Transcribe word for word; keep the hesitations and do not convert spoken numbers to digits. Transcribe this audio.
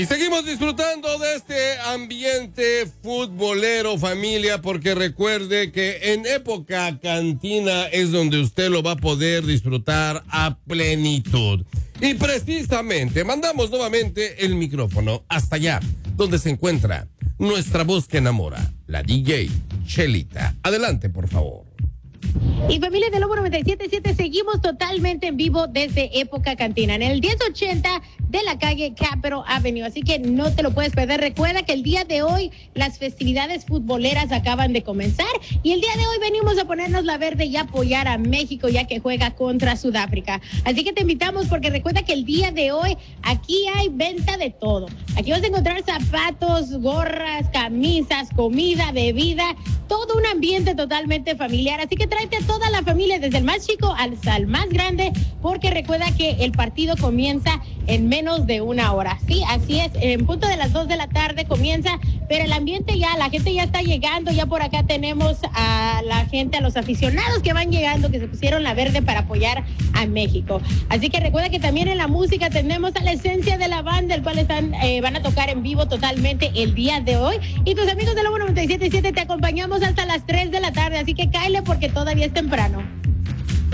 Y seguimos disfrutando de este ambiente futbolero, familia, porque recuerde que en época cantina es donde usted lo va a poder disfrutar a plenitud. Y precisamente mandamos nuevamente el micrófono hasta allá, donde se encuentra nuestra voz que enamora, la D J Chelita. Adelante, por favor. Y familia de Lobo noventa y siete punto siete, seguimos totalmente en vivo desde Época Cantina, en el diez ochenta de la calle Capitol Avenue, así que no te lo puedes perder. Recuerda que el día de hoy las festividades futboleras acaban de comenzar y el día de hoy venimos a ponernos la verde y apoyar a México ya que juega contra Sudáfrica. Así que te invitamos porque recuerda que el día de hoy aquí hay venta de todo. Aquí vas a encontrar zapatos, gorras, camisas, comida, bebida, todo un ambiente totalmente familiar, así que tráete a toda la familia, desde el más chico hasta el más grande, porque recuerda que el partido comienza en menos de una hora. Sí, así es, en punto de las dos de la tarde comienza, pero el ambiente ya, la gente ya está llegando, ya por acá tenemos a la gente, a los aficionados que van llegando, que se pusieron la verde para apoyar a México. Así que recuerda que también en la música tenemos a la esencia de la banda, el cual están, eh, van a tocar en vivo totalmente el día de hoy, y tus amigos de Lobo noventa y siete punto siete te acompañamos hasta las tres de la tarde, así que cáele porque todavía es temprano.